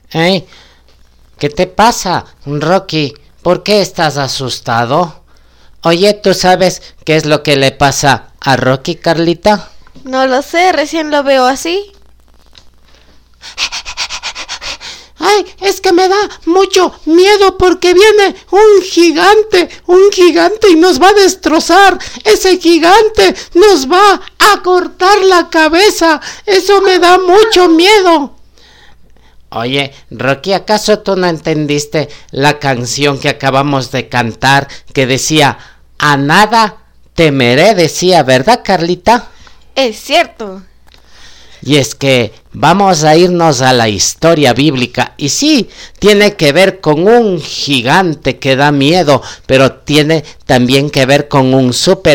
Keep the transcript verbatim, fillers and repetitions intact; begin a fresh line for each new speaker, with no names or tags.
¿Eh? ¿Qué te pasa, Rocky? ¿Por qué estás asustado? Oye, ¿tú sabes qué es lo que le pasa a Rocky, Carlita?
No lo sé, recién lo veo así.
Ay, es que me da mucho miedo porque viene un gigante, un gigante y nos va a destrozar. Ese gigante nos va a cortar la cabeza. Eso me da mucho miedo.
Oye, Rocky, ¿acaso tú no entendiste la canción que acabamos de cantar que decía, a nada temeré, decía, ¿verdad, Carlita?
Es cierto.
Y es que vamos a irnos a la historia bíblica. Y sí, tiene que ver con un gigante que da miedo, pero tiene también que ver con un super